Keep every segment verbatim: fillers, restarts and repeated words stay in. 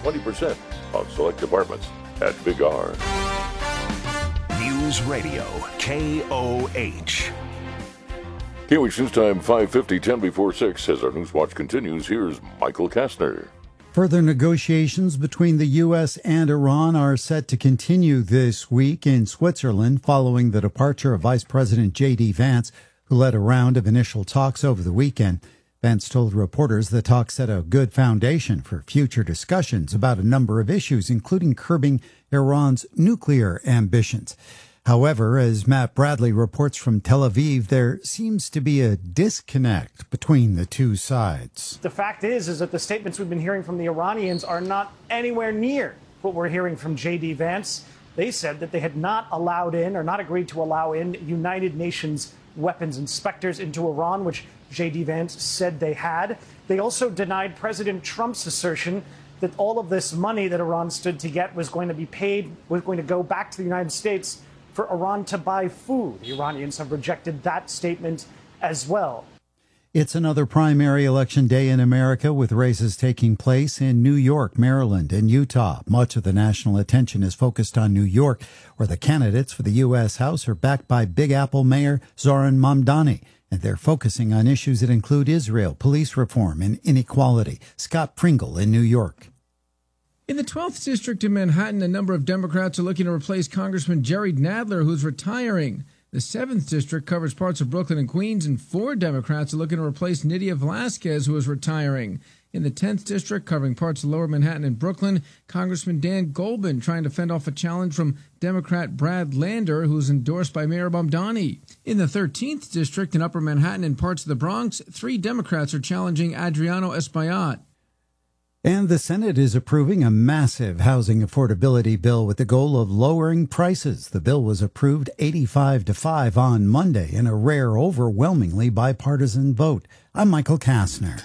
twenty percent on select departments at Big R. News Radio, K O H. K O H News Time, five fifty, ten before six. As our News Watch continues, here's Michael Kastner. Further negotiations between the U S and Iran are set to continue this week in Switzerland following the departure of Vice President J D. Vance, who led a round of initial talks over the weekend. Vance told reporters the talks set a good foundation for future discussions about a number of issues, including curbing Iran's nuclear ambitions. However, as Matt Bradley reports from Tel Aviv, there seems to be a disconnect between the two sides. The fact is, is that the statements we've been hearing from the Iranians are not anywhere near what we're hearing from J D. Vance. They said that they had not allowed in or not agreed to allow in United Nations weapons inspectors into Iran, which J D. Vance said they had. They also denied President Trump's assertion that all of this money that Iran stood to get was going to be paid, was going to go back to the United States for Iran to buy food. The Iranians have rejected that statement as well. It's another primary election day in America, with races taking place in New York, Maryland, and Utah. Much of the national attention is focused on New York, where the candidates for the U S. House are backed by Big Apple Mayor Zohran Mamdani, and they're focusing on issues that include Israel, police reform, and inequality. Scott Pringle in New York. In the twelfth District in Manhattan, a number of Democrats are looking to replace Congressman Jerry Nadler, who's retiring. The seventh District covers parts of Brooklyn and Queens, and four Democrats are looking to replace Nydia Velázquez, who is retiring. In the tenth District, covering parts of Lower Manhattan and Brooklyn, Congressman Dan Goldman trying to fend off a challenge from Democrat Brad Lander, who's endorsed by Mayor Mamdani. In the thirteenth District in Upper Manhattan and parts of the Bronx, three Democrats are challenging Adriano Espaillat. And the Senate is approving a massive housing affordability bill with the goal of lowering prices. The bill was approved eighty-five to five on Monday in a rare, overwhelmingly bipartisan vote. I'm Michael Kastner.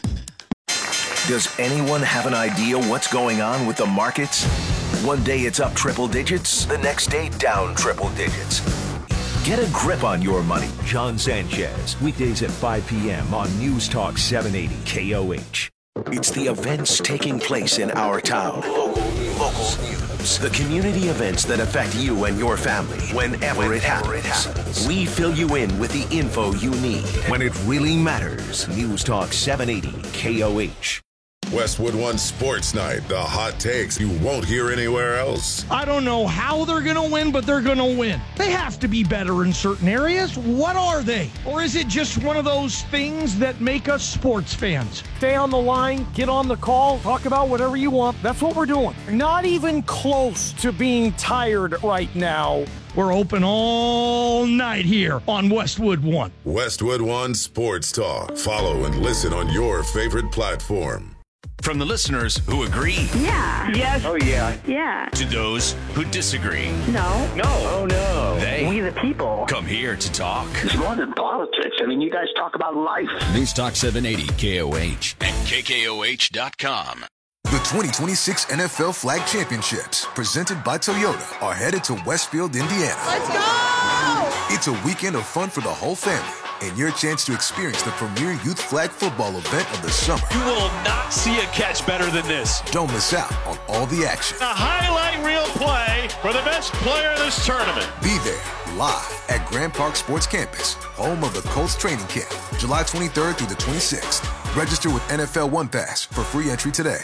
Does anyone have an idea what's going on with the markets? One day it's up triple digits, the next day down triple digits. Get a grip on your money. John Sanchez, weekdays at five p.m. on News Talk seven eighty K O H. It's the events taking place in our town. Local news. Local news. The community events that affect you and your family whenever, whenever it, happens. it happens. We fill you in with the info you need when it really matters. News Talk seven eighty K O H. Westwood One Sports Night, the hot takes you won't hear anywhere else. I don't know how they're going to win, but they're going to win. They have to be better in certain areas. What are they? Or is it just one of those things that make us sports fans? Stay on the line, get on the call, talk about whatever you want. That's what we're doing. Not even close to being tired right now. We're open all night here on Westwood One. Westwood One Sports Talk. Follow and listen on your favorite platform. From the listeners who agree. Yeah. Yes. Oh, yeah. Yeah. To those who disagree. No. No. Oh, no. They. We the people. Come here to talk. It's more than politics. I mean, you guys talk about life. News Talk seven eighty K O H and K K O H dot com. The twenty twenty-six N F L Flag Championships, presented by Toyota, are headed to Westfield, Indiana. Let's go! It's a weekend of fun for the whole family, and your chance to experience the premier youth flag football event of the summer. You will not see a catch better than this. Don't miss out on all the action. A highlight reel play for the best player of this tournament. Be there, live at Grand Park Sports Campus, home of the Colts training camp, July twenty-third through the twenty-sixth. Register with N F L One Pass for free entry today.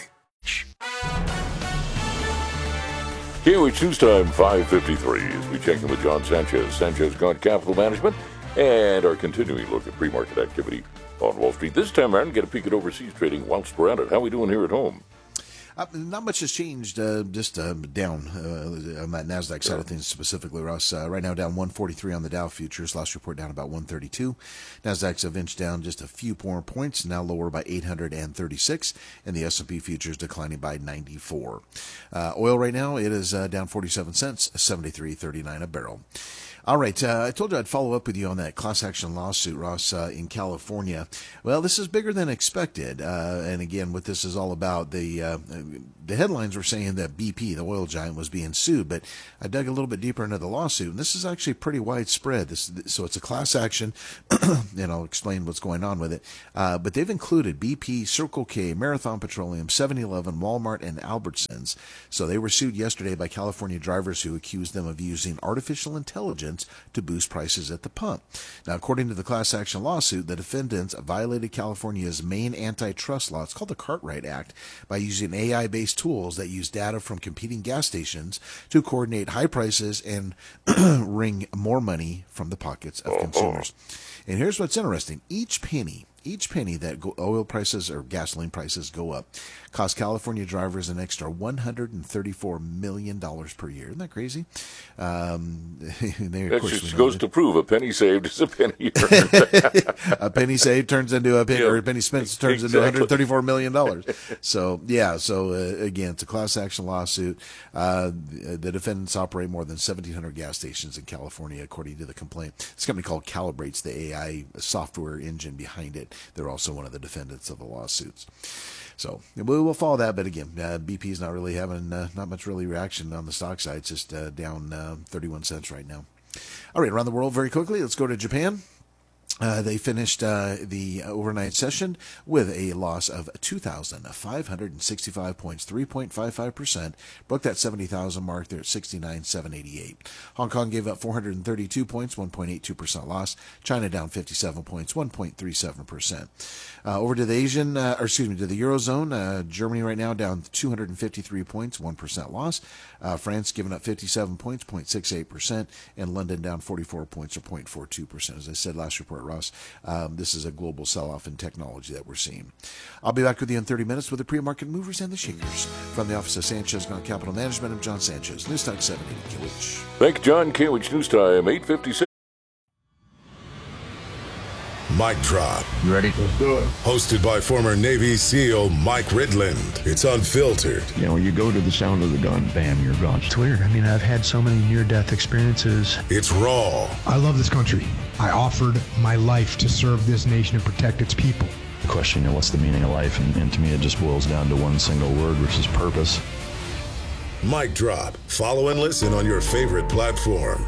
K O H News Time, five fifty-three, as we check in with John Sanchez, Sanchez Gaunt Capital Management, and our continuing look at pre-market activity on Wall Street. This time around, get a peek at overseas trading whilst we're at it. How are we doing here at home? Uh, not much has changed, uh, just uh, down uh, on that NASDAQ side of things specifically, Ross. Uh, right now down one forty-three on the Dow futures. Last report down about one thirty-two. NASDAQ's have inched down just a few more points, now lower by eight hundred thirty-six, and the S and P futures declining by ninety-four. Uh, oil right now, it is uh, down forty-seven cents, seventy-three thirty-nine a barrel. All right. Uh, I told you I'd follow up with you on that class action lawsuit, Ross, uh, in California. Well, this is bigger than expected. Uh, and again, what this is all about, the uh, the headlines were saying that B P, the oil giant, was being sued. But I dug a little bit deeper into the lawsuit, and this is actually pretty widespread. This, so it's a class action, and I'll explain what's going on with it. Uh, but they've included B P, Circle K, Marathon Petroleum, seven eleven, Walmart, and Albertsons. So they were sued yesterday by California drivers who accused them of using artificial intelligence to boost prices at the pump. Now, according to the class action lawsuit, the defendants violated California's main antitrust law. It's called the Cartwright Act, by using A I-based tools that use data from competing gas stations to coordinate high prices and wring more money from the pockets of consumers. And here's what's interesting. Each penny Each penny that oil prices or gasoline prices go up costs California drivers an extra one hundred thirty-four million dollars per year. Isn't that crazy? Um, they, that just goes that. to prove a penny saved is a penny earned. A penny saved turns into a penny, yep. or a penny spent turns exactly. into one hundred thirty-four million dollars. So, yeah, so uh, again, it's a class action lawsuit. Uh, the defendants operate more than seventeen hundred gas stations in California, according to the complaint. This company called Calibrate's the A I software engine behind it. They're also one of the defendants of the lawsuits. So we will follow that. But again, uh, B P is not really having uh, not much really reaction on the stock side. It's just uh, down uh, thirty-one cents right now. All right, around the world very quickly. Let's go to Japan. Uh, they finished uh, the overnight session with a loss of two thousand five hundred sixty-five points, three point five five percent. Broke that seventy thousand mark. They're at sixty-nine thousand seven hundred eighty-eight. Hong Kong gave up four hundred thirty-two points, one point eight two percent loss. China down fifty-seven points, one point three seven percent. Uh, over to the Asian, uh, or excuse me, to the Eurozone. Uh, Germany right now down two hundred fifty-three points, one percent loss. Uh, France giving up fifty-seven points, zero point six eight percent. And London down forty-four points, or zero point four two percent. As I said last report, Ross, um, this is a global sell-off in technology that we're seeing. I'll be back with you in thirty minutes with the pre-market movers and the shakers. From the office of Sanchez Gone Capital Management, I'm John Sanchez. News Talk seven eighty K H. Thank you, John. K H News Time, eight fifty-six. Mic Drop. You ready? Let's do it. Hosted by former Navy SEAL Mike Ridland. It's unfiltered. You know, you go to the sound of the gun, bam, you're gone. It's weird. I mean, I've had so many near-death experiences. It's raw. I love this country. I offered my life to serve this nation and protect its people. The question, you know, what's the meaning of life? And, and to me, it just boils down to one single word, which is purpose. Mic Drop. Follow and listen on your favorite platform.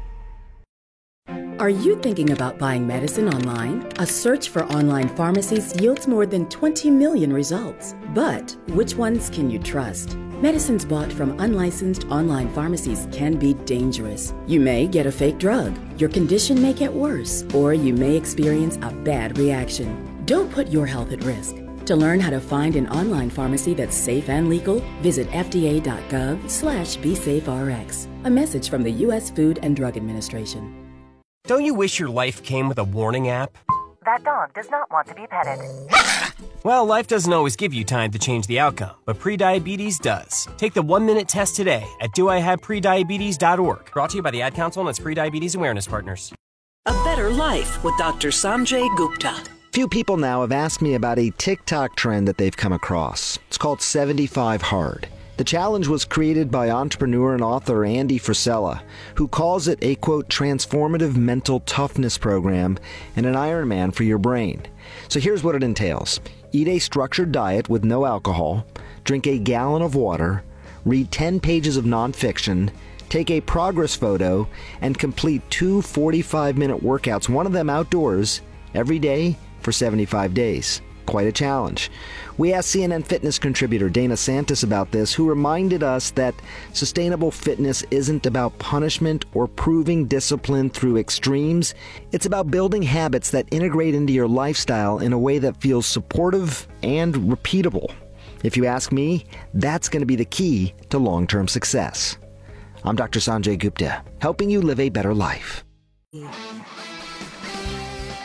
Are you thinking about buying medicine online? A search for online pharmacies yields more than twenty million results. But which ones can you trust? Medicines bought from unlicensed online pharmacies can be dangerous. You may get a fake drug, your condition may get worse, or you may experience a bad reaction. Don't put your health at risk. To learn how to find an online pharmacy that's safe and legal, visit F D A dot gov slash be safe R X. A message from the U S Food and Drug Administration. Don't you wish your life came with a warning app? That dog does not want to be petted. Well, life doesn't always give you time to change the outcome, but prediabetes does. Take the one-minute test today at do I have prediabetes dot org. Brought to you by the Ad Council and its Prediabetes Awareness Partners. A Better Life with Doctor Sanjay Gupta. Few people now have asked me about a TikTok trend that they've come across. It's called seventy-five hard. The challenge was created by entrepreneur and author Andy Frisella, who calls it a, quote, transformative mental toughness program and an Ironman for your brain. So here's what it entails. Eat a structured diet with no alcohol, drink a gallon of water, read ten pages of nonfiction, take a progress photo, and complete two forty-five minute workouts, one of them outdoors, every day for seventy-five days. Quite a challenge. We asked C N N Fitness contributor Dana Santis about this, who reminded us that sustainable fitness isn't about punishment or proving discipline through extremes. It's about building habits that integrate into your lifestyle in a way that feels supportive and repeatable. If you ask me, that's going to be the key to long-term success. I'm Doctor Sanjay Gupta, helping you live a better life.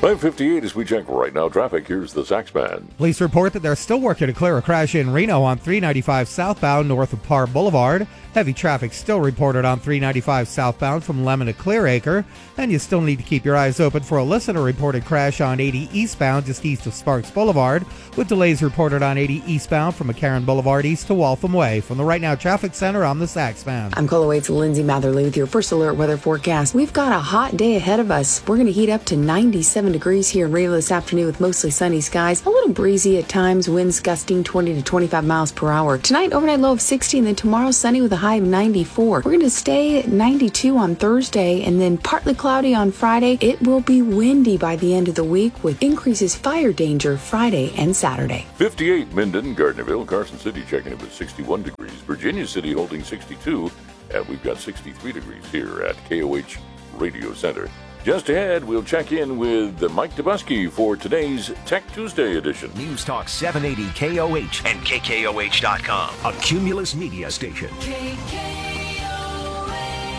five fifty-eight as we check right now traffic. Here's the Saxman. Police report that they're still working to clear a crash in Reno on three ninety-five southbound north of Parr Boulevard. Heavy traffic still reported on three ninety-five southbound from Lemon to Clearacre. And you still need to keep your eyes open for a listener reported crash on eighty eastbound just east of Sparks Boulevard, with delays reported on eighty eastbound from McCarran Boulevard east to Waltham Way. From the Right Now Traffic Center, I'm the Saxman. I'm Cola Waits Lindsay Matherly with your first alert weather forecast. We've got a hot day ahead of us. We're going to heat up to ninety-seven degrees here in Reno this afternoon with mostly sunny skies. A little breezy at times, winds gusting twenty to twenty-five miles per hour. Tonight, overnight low of sixty, and then tomorrow sunny with a high of ninety-four. We're going to stay at ninety-two on Thursday, and then partly cloudy on Friday. It will be windy by the end of the week with increases fire danger Friday and Saturday. fifty-eight, Minden, Gardnerville, Carson City checking in with sixty-one degrees. Virginia City holding sixty-two, and we've got sixty-three degrees here at K O H Radio Center. Just ahead, we'll check in with Mike Dubusky for today's Tech Tuesday edition. News Talk seven eighty K O H and K K O H dot com, a Cumulus media station. K K O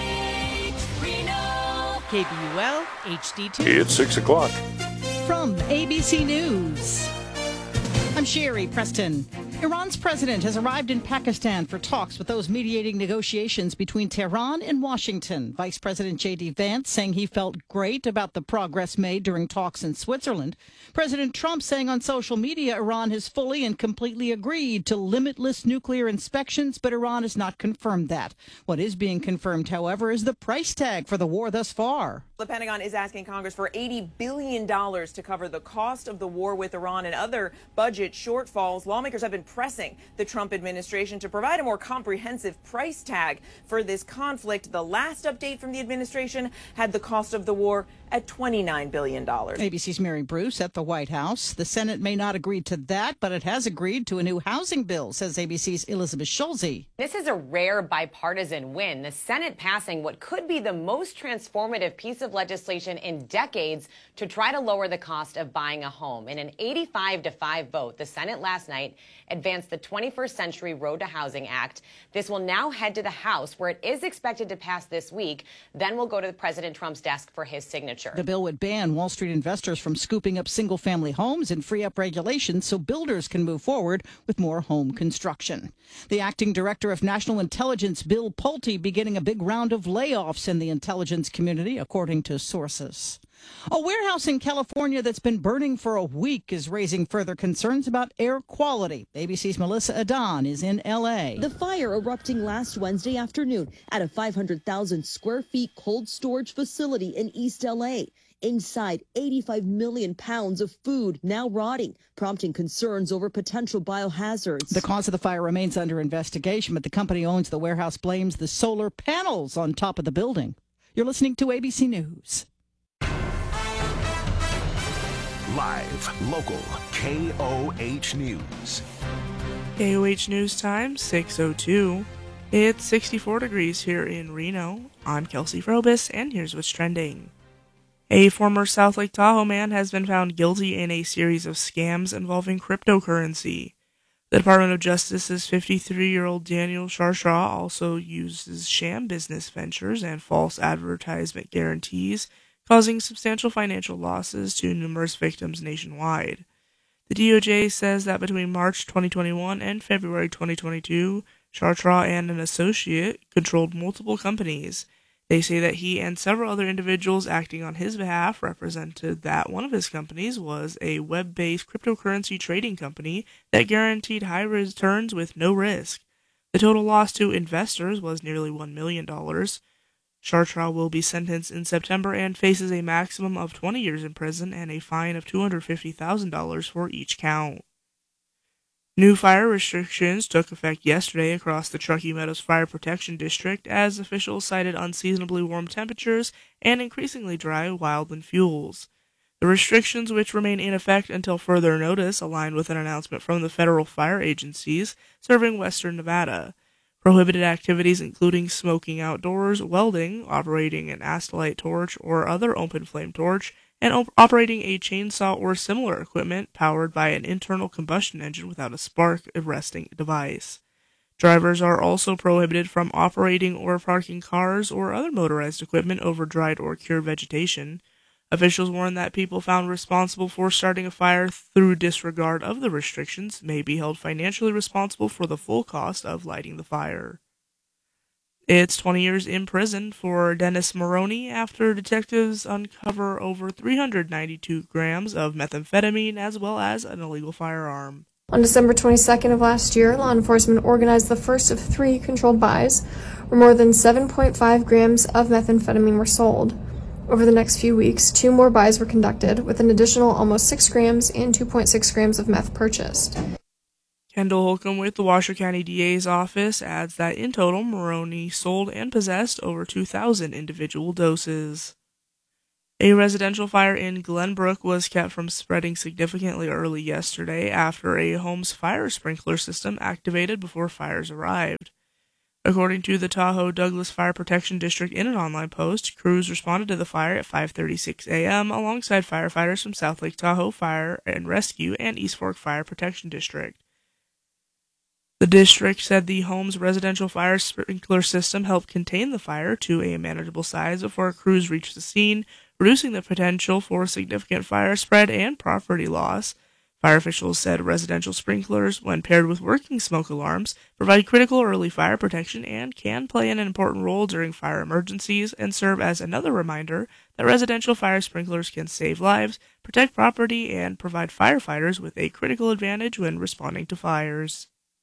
H, Reno. K B U L, H D two. It's six o'clock. From A B C News, I'm Sherry Preston. Iran's president has arrived in Pakistan for talks with those mediating negotiations between Tehran and Washington. Vice President J D Vance saying he felt great about the progress made during talks in Switzerland. President Trump saying on social media Iran has fully and completely agreed to limitless nuclear inspections, but Iran has not confirmed that. What is being confirmed, however, is the price tag for the war thus far. The Pentagon is asking Congress for eighty billion dollars to cover the cost of the war with Iran and other budget shortfalls. Lawmakers have been pressing the Trump administration to provide a more comprehensive price tag for this conflict. The last update from the administration had the cost of the war at twenty-nine billion dollars. A B C's Mary Bruce at the White House. The Senate may not agree to that, but it has agreed to a new housing bill, says A B C's Elizabeth Schulze. This is a rare bipartisan win. The Senate passing what could be the most transformative piece of legislation in decades to try to lower the cost of buying a home. In an eighty-five to five vote, the Senate last night advanced the twenty-first Century Road to Housing Act. This will now head to the House, where it is expected to pass this week. Then will go to President Trump's desk for his signature. The bill would ban Wall Street investors from scooping up single-family homes and free up regulations so builders can move forward with more home construction. The acting director of National Intelligence, Bill Pulte, beginning a big round of layoffs in the intelligence community, according to sources. A warehouse in California that's been burning for a week is raising further concerns about air quality. A B C's Melissa Adan is in L A. The fire erupting last Wednesday afternoon at a five hundred thousand square feet cold storage facility in East L A. Inside, eighty-five million pounds of food now rotting, prompting concerns over potential biohazards. The cause of the fire remains under investigation, but the company owns the warehouse blames the solar panels on top of the building. You're listening to A B C News. Live, local, K O H News. K O H News Time, six oh two. It's sixty-four degrees here in Reno. I'm Kelsey Frobis, and here's what's trending. A former South Lake Tahoe man has been found guilty in a series of scams involving cryptocurrency. The Department of Justice's fifty-three-year-old Daniel Sharshaw also uses sham business ventures and false advertisement guarantees, causing substantial financial losses to numerous victims nationwide. The D O J says that between March twenty twenty-one and February twenty twenty-two, Chartra and an associate controlled multiple companies. They say that he and several other individuals acting on his behalf represented that one of his companies was a web-based cryptocurrency trading company that guaranteed high returns with no risk. The total loss to investors was nearly one million dollars. Chartra will be sentenced in September and faces a maximum of twenty years in prison and a fine of two hundred fifty thousand dollars for each count. New fire restrictions took effect yesterday across the Truckee Meadows Fire Protection District as officials cited unseasonably warm temperatures and increasingly dry wildland fuels. The restrictions, which remain in effect until further notice, align with an announcement from the federal fire agencies serving western Nevada. Prohibited activities including smoking outdoors, welding, operating an Astolite torch or other open-flame torch, and op- operating a chainsaw or similar equipment powered by an internal combustion engine without a spark-arresting device. Drivers are also prohibited from operating or parking cars or other motorized equipment over dried or cured vegetation. Officials warn that people found responsible for starting a fire through disregard of the restrictions may be held financially responsible for the full cost of lighting the fire. It's twenty years in prison for Dennis Maroney after detectives uncover over three hundred ninety-two grams of methamphetamine as well as an illegal firearm. On December twenty-second of last year, law enforcement organized the first of three controlled buys, where more than seven point five grams of methamphetamine were sold. Over the next few weeks, two more buys were conducted, with an additional almost six grams and two point six grams of meth purchased. Kendall Holcomb with the Washoe County D A's office adds that in total, Maroney sold and possessed over two thousand individual doses. A residential fire in Glenbrook was kept from spreading significantly early yesterday after a home's fire sprinkler system activated before fires arrived. According to the Tahoe Douglas Fire Protection District in an online post, crews responded to the fire at five thirty-six a.m. alongside firefighters from South Lake Tahoe Fire and Rescue and East Fork Fire Protection District. The district said the home's residential fire sprinkler system helped contain the fire to a manageable size before crews reached the scene, reducing the potential for significant fire spread and property loss. Fire officials said residential sprinklers, when paired with working smoke alarms, provide critical early fire protection and can play an important role during fire emergencies and serve as another reminder that residential fire sprinklers can save lives, protect property, and provide firefighters with a critical advantage when responding to fires.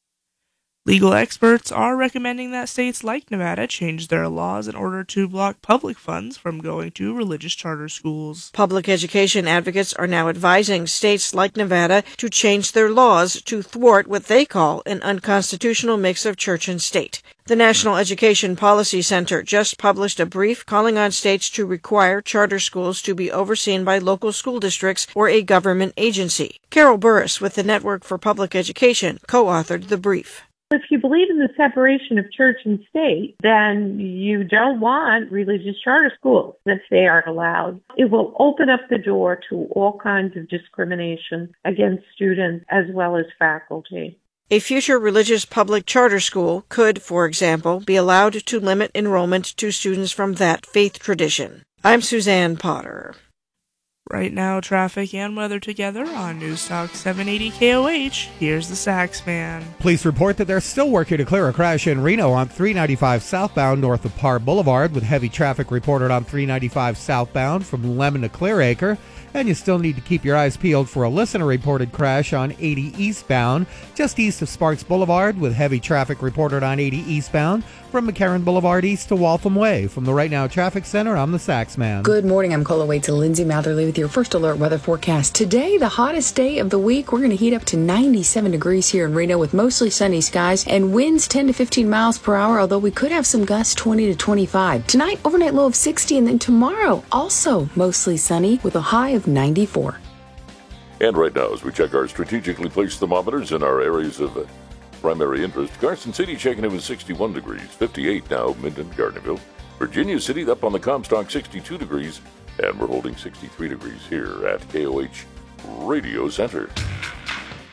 Legal experts are recommending that states like Nevada change their laws in order to block public funds from going to religious charter schools. Public education advocates are now advising states like Nevada to change their laws to thwart what they call an unconstitutional mix of church and state. The National Education Policy Center just published a brief calling on states to require charter schools to be overseen by local school districts or a government agency. Carol Burris with the Network for Public Education co-authored the brief. If you believe in the separation of church and state, then you don't want religious charter schools if they are allowed. It will open up the door to all kinds of discrimination against students as well as faculty. A future religious public charter school could, for example, be allowed to limit enrollment to students from that faith tradition. I'm Suzanne Potter. Right now, traffic and weather together on News Talk seven eighty K O H. Here's the Sax Man. Police report that they're still working to clear a crash in Reno on three ninety-five southbound north of Parr Boulevard, with heavy traffic reported on three ninety-five southbound from Lemon to Clearacre. And you still need to keep your eyes peeled for a listener-reported crash on eighty eastbound, just east of Sparks Boulevard, with heavy traffic reported on eighty eastbound from McCarran Boulevard east to Waltham Way. From the Right Now Traffic Center, I'm the Sax Man. Good morning. I'm Cola Waits and Lindsay Matherly with your first alert weather forecast. Today, the hottest day of the week. We're going to heat up to ninety-seven degrees here in Reno with mostly sunny skies and winds ten to fifteen miles per hour, although we could have some gusts twenty to twenty-five. Tonight, overnight low of sixty, and then tomorrow, also mostly sunny with a high of ninety-four. And right now, as we check our strategically placed thermometers in our areas of uh, primary interest, Carson City checking in with sixty-one degrees, fifty-eight now, Minden, Gardnerville. Virginia City up on the Comstock, sixty-two degrees, and we're holding sixty-three degrees here at K O H Radio Center.